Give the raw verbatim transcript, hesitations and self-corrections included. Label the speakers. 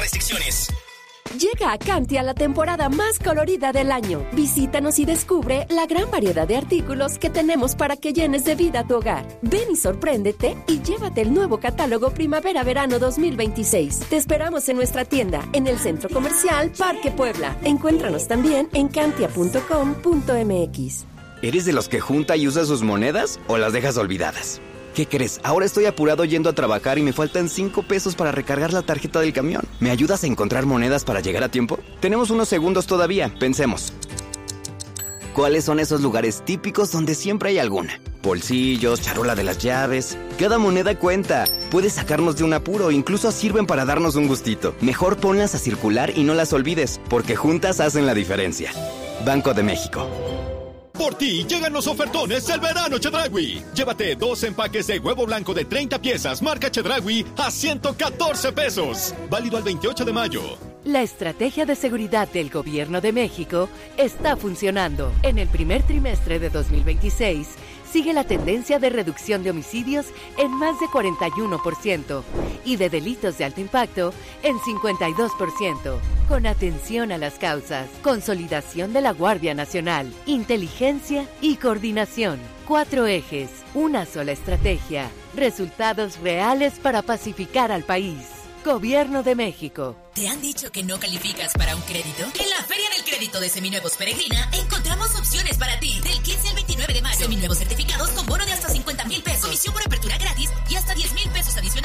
Speaker 1: restricciones.
Speaker 2: Llega a Cantia la temporada más colorida del año. Visítanos y descubre la gran variedad de artículos que tenemos para que llenes de vida tu hogar. Ven y sorpréndete y llévate el nuevo catálogo Primavera-Verano dos mil veintiséis. Te esperamos en nuestra tienda, en el Centro Comercial Parque Puebla. Encuéntranos también en cantia punto com punto m x.
Speaker 3: ¿Eres de los que junta y usa sus monedas o las dejas olvidadas? ¿Qué crees? Ahora estoy apurado yendo a trabajar y me faltan cinco pesos para recargar la tarjeta del camión. ¿Me ayudas a encontrar monedas para llegar a tiempo? Tenemos unos segundos todavía, pensemos. ¿Cuáles son esos lugares típicos donde siempre hay alguna? Bolsillos, charola de las llaves. Cada moneda cuenta. Puede sacarnos de un apuro, incluso sirven para darnos un gustito. Mejor ponlas a circular y no las olvides, porque juntas hacen la diferencia. Banco de México.
Speaker 4: Por ti llegan los ofertones del verano Chedraui. Llévate dos empaques de huevo blanco de treinta piezas, marca Chedraui, a ciento catorce pesos. Válido al veintiocho de mayo.
Speaker 5: La estrategia de seguridad del Gobierno de México está funcionando. En el primer trimestre de dos mil veintiséis, sigue la tendencia de reducción de homicidios en más de cuarenta y uno por ciento y de delitos de alto impacto en cincuenta y dos por ciento. Con atención a las causas, consolidación de la Guardia Nacional, inteligencia y coordinación. Cuatro ejes, una sola estrategia, resultados reales para pacificar al país. Gobierno de México.
Speaker 1: ¿Te han dicho que no calificas para un crédito? En la Feria del Crédito de Seminuevos Peregrina encontramos opciones para ti. Del quince al veintinueve de mayo. Seminuevos certificados con bono de hasta cincuenta mil pesos. Comisión por apertura gratis y hasta diez mil pesos adicionales.